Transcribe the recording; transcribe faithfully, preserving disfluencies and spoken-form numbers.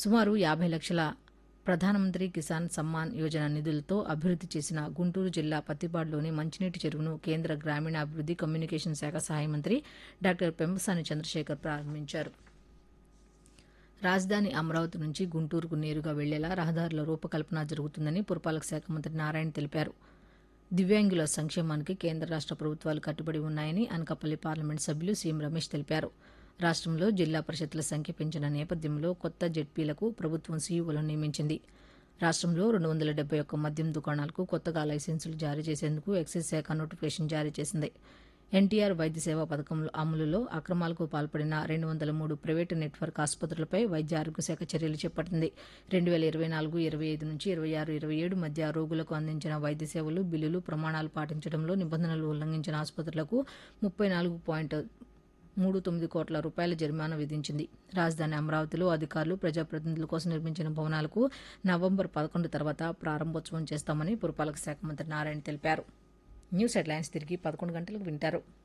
సుమారు యాభై లక్షల ప్రధానమంత్రి కిసాన్ సమ్మాన్ యోజన నిధులతో అభివృద్ది చేసిన గుంటూరు జిల్లా పత్తిపాడులోని మంచినీటి చెరువును కేంద్ర గ్రామీణాభివృద్ది కమ్యూనికేషన్ శాఖ సహాయ మంత్రి డాక్టర్ పెంబసాని చంద్రశేఖర్ ప్రారంభించారు. రాజధాని అమరావతి నుంచి గుంటూరుకు నేరుగా వెళ్లేలా రహదారుల రూపకల్పన జరుగుతుందని పురపాలక శాఖ మంత్రి నారాయణ తెలిపారు. దివ్యాంగుల సంక్షేమానికి కేంద్ర రాష్ట ప్రభుత్వాలు కట్టుబడి ఉన్నాయని అనకాపల్లి పార్లమెంట్ సభ్యులు సీఎం రమేష్ తెలిపారు. రాష్ట్రంలో జిల్లా పరిషత్ల సంఖ్య పెంచిన నేపథ్యంలో కొత్త జెడ్పీలకు ప్రభుత్వం సీఈఓలను నియమించింది. రాష్ట్రంలో రెండు వందల డెబ్బై ఒక్క మద్యం దుకాణాలకు కొత్తగా లైసెన్సులు జారీ చేసేందుకు ఎక్సైజ్ శాఖ నోటిఫికేషన్ జారీ చేసింది. ఎన్టీఆర్ వైద్య సేవా పథకం అమలులో అక్రమాలకు పాల్పడిన రెండు వందల మూడు ప్రైవేటు నెట్వర్క్ ఆసుపత్రులపై వైద్య ఆరోగ్య శాఖ చర్యలు చేపట్టింది. రెండు వేల ఇరవై నాలుగు ఇరవై ఐదు నుంచి ఇరవై ఆరు ఇరవై ఏడు మధ్య రోగులకు అందించిన వైద్య సేవలు బిల్లులు ప్రమాణాలు పాటించడంలో నిబంధనలు ఉల్లంఘించిన ఆసుపత్రులకు ముప్పై నాలుగు పాయింట్ మూడు తొమ్మిది కోట్ల రూపాయల జరిమానా విధించింది. రాజధాని అమరావతిలో అధికారులు ప్రజాప్రతినిధుల కోసం నిర్మించిన భవనాలకు నవంబర్ పదకొండు తర్వాత ప్రారంభోత్సవం చేస్తామని పురపాలక శాఖ మంత్రి నారాయణ తెలిపారు. న్యూస్ హెడ్లైన్స్ తిరిగి పదకొండు గంటలకు వింటారు.